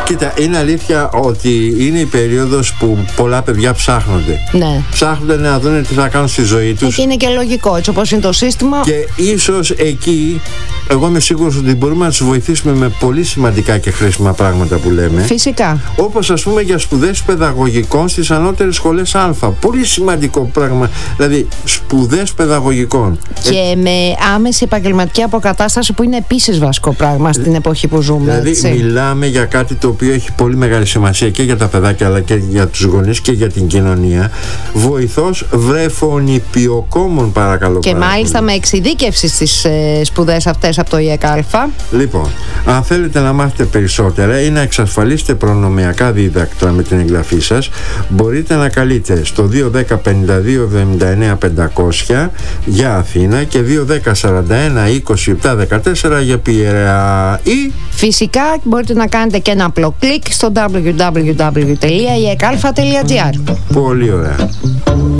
Κοίτα, είναι αλήθεια ότι είναι η περίοδος που πολλά παιδιά ψάχνονται. Ναι. Ψάχνονται να δουν τι θα κάνουν στη ζωή τους. Και είναι και λογικό, έτσι όπως είναι το σύστημα. Και ίσως εκεί, εγώ είμαι σίγουρος ότι μπορούμε να τους βοηθήσουμε με πολύ σημαντικά και χρήσιμα πράγματα που λέμε. Φυσικά. Όπως ας πούμε για σπουδές παιδαγωγικών στις ανώτερες σχολές Α. Πολύ σημαντικό πράγμα. Δηλαδή σπουδές παιδαγωγικών. Και με άμεση επαγγελματική αποκατάσταση, που είναι επίσης βασικό πράγμα στην εποχή που ζούμε. Δηλαδή έτσι. μιλάμε για κάτι το οποίο έχει πολύ μεγάλη σημασία και για τα παιδάκια αλλά και για τους γονείς και για την κοινωνία. Βοηθός βρεφονιπιοκόμων, παρακαλώ. Και μάλιστα με εξειδίκευση στις σπουδές αυτές από το ΙΕΚΑ. Λοιπόν, αν θέλετε να μάθετε περισσότερα ή να εξασφαλίσετε προνομιακά δίδακτρα με την εγγραφή σας, μπορείτε να καλείτε στο 210 52 79 500 για Αθήνα και 210 41 27 14 για Πειραιά. Ή φυσικά μπορείτε να κάνετε και ένα απλό κλικ στο www.iekαλφα.gr. πολύ ωραία.